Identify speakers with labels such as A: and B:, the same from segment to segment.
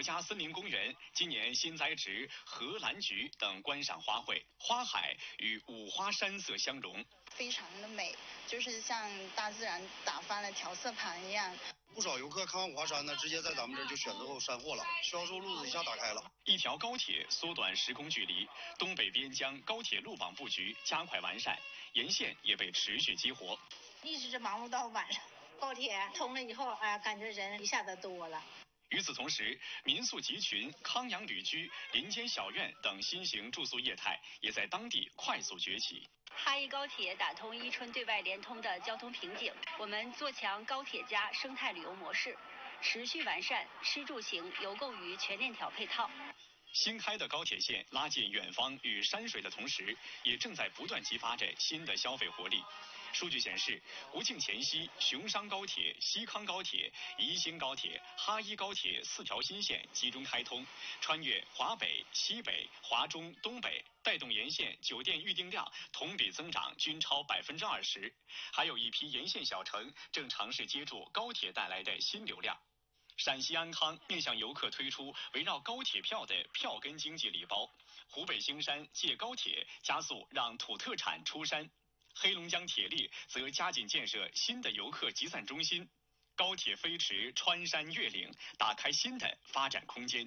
A: 国家森林公园今年新栽植荷兰菊等观赏花卉，花海与五花山色相融，
B: 非常的美，就是像大自然打翻了调色盘一样。
C: 不少游客看完五花山呢，直接在咱们这儿就选择后山货了，销售路子一下打开了。
A: 一条高铁缩短时空距离，东北边疆高铁路网布局加快完善，沿线也被持续激活。
D: 一直忙碌到晚上，高铁通了以后，感觉人一下子多了。
A: 与此同时，民宿集群、康养旅居、林间小院等新型住宿业态也在当地快速崛起。
E: 哈一高铁打通伊春对外联通的交通瓶颈，我们做强高铁加生态旅游模式，持续完善吃住行游购娱全链条配套。
A: 新开的高铁线拉近远方与山水的同时，也正在不断激发着新的消费活力。数据显示，国庆前夕，雄商高铁、西康高铁、宜兴高铁、哈一高铁4条新线集中开通，穿越华北、西北、华中、东北，带动沿线酒店预订量同比增长均超20%。还有一批沿线小城正尝试接住高铁带来的新流量。陕西安康面向游客推出围绕高铁票的票根经济礼包，湖北兴山借高铁加速让土特产出山。黑龙江铁力则加紧建设新的游客集散中心，高铁飞驰穿山越岭，打开新的发展空间。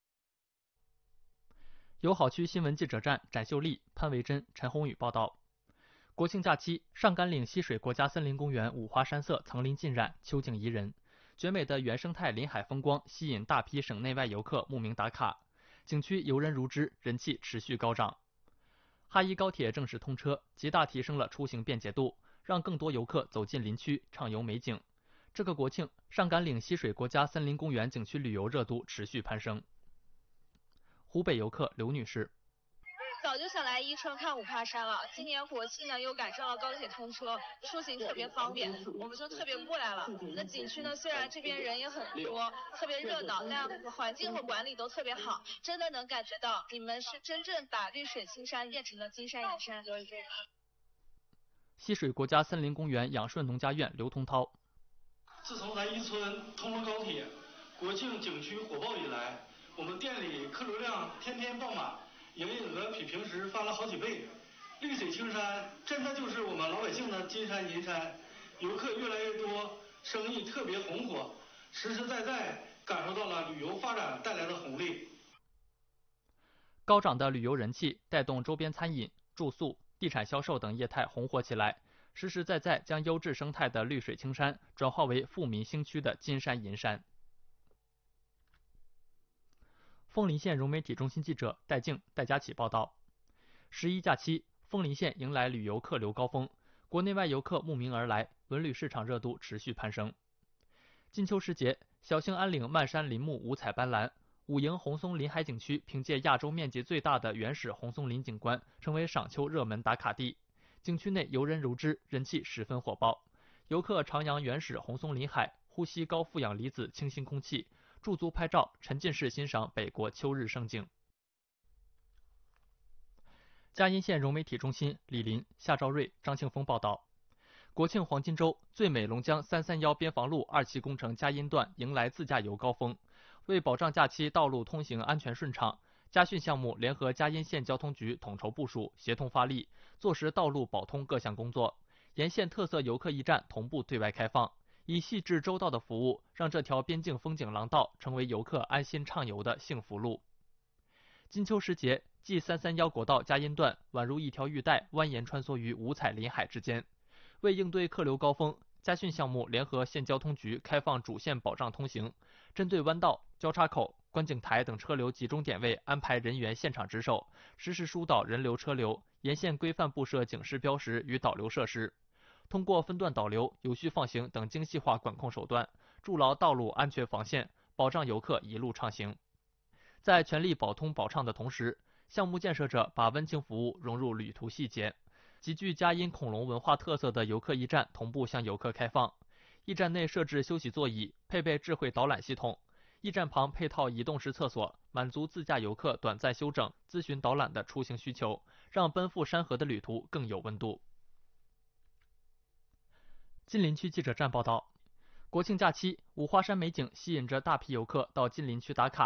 F: 友好区新闻记者站展秀丽、潘维珍、陈宏宇报道。国庆假期，上甘岭溪水国家森林公园五花山色层林尽染，秋景宜人，绝美的原生态林海风光吸引大批省内外游客慕名打卡，景区游人如织，人气持续高涨。哈一高铁正式通车，极大提升了出行便捷度，让更多游客走进林区畅游美景。这个国庆，上甘岭溪水国家森林公园景区旅游热度持续攀升。湖北游客刘女士：
G: 早就想来伊春看五花山了，今年国庆呢又赶上了高铁通车，出行特别方便，我们就特别过来了。那景区呢虽然这边人也很多，特别热闹，但环境和管理都特别好，真的能感觉到你们是真正把绿水青山变成了金山银山。
F: 溪水国家森林公园养顺农家院刘同涛：
H: 自从咱伊春通了高铁，国庆景区火爆以来，我们店里客流量天天爆满，营业额比平时翻了好几倍。绿水青山真的就是我们老百姓的金山银山，游客越来越多，生意特别红火，实实在在感受到了旅游发展带来的红利。
F: 高涨的旅游人气带动周边餐饮、住宿、地产销售等业态红火起来，实实在在将优质生态的绿水青山转化为富民兴区的金山银山。枫林县融媒体中心记者戴静、戴佳琪报道：11假期，枫林县迎来旅游客流高峰，国内外游客慕名而来，文旅市场热度持续攀升。金秋时节，小兴安岭漫山林木五彩斑斓，武营红松林海景区凭借亚洲面积最大的原始红松林景观，成为赏秋热门打卡地。景区内游人如织，人气十分火爆。游客徜徉原始红松林海，呼吸高负氧离子清新空气，驻足拍照，沉浸式欣赏北国秋日盛景。嘉荫县融媒体中心李林、夏兆瑞、张庆峰报道：国庆黄金周，最美龙江331边防路2期工程嘉荫段迎来自驾游高峰。为保障假期道路通行安全顺畅，嘉训项目联合嘉荫县交通局统筹部署，协同发力，做实道路保通各项工作。沿线特色游客驿站同步对外开放，以细致周到的服务，让这条边境风景廊道成为游客安心畅游的幸福路。金秋时节，G331国道嘉荫段宛如一条玉带，蜿蜒穿梭于五彩林海之间。为应对客流高峰，嘉训项目联合县交通局开放主线保障通行，针对弯道、交叉口、观景台等车流集中点位安排人员现场值守，实时疏导人流车流，沿线规范布设警示标识与导流设施。通过分段导流、有序放行等精细化管控手段，筑牢道路安全防线，保障游客一路畅行。在全力保通保畅的同时，项目建设者把温情服务融入旅途细节，极具嘉荫恐龙文化特色的游客驿站同步向游客开放。驿站内设置休息座椅，配备智慧导览系统。驿站旁配套移动式厕所，满足自驾游客短暂休整、咨询导览的出行需求，让奔赴山河的旅途更有温度。金陵区记者站报道：国庆假期，五花山美景吸引着大批游客到金陵区打卡。